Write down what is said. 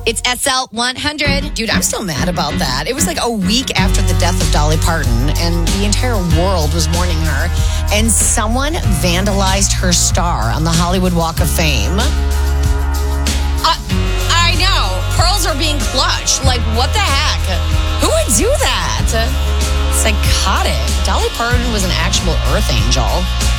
It's SL 100. Dude, I'm still mad about that. It was like a week after the death of Dolly Parton, and the entire world was mourning her. And someone vandalized her star on the Hollywood Walk of Fame. I know. Pearls are being clutched. Like, what the heck? Who would do that? Psychotic. Dolly Parton was an actual earth angel.